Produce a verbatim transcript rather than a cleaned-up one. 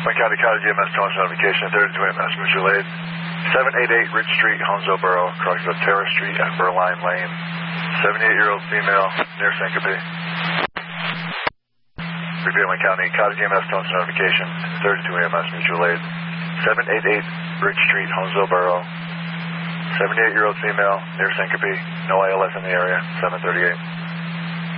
Wayne County Cottage E M S Tones notification, thirty-two A M S mutual aid. seven eighty-eight Ridge Street, Honesville Borough, crossing up Terrace Street and Burline Lane. seventy-eight-year-old female, near Syncope. Review Wayne County Cottage E M S Tones notification, thirty-two A M S mutual aid. seven eighty-eight Ridge Street, Honesville Borough. seventy-eight-year-old female, near Syncope. No I L S in the area, seven thirty-eight.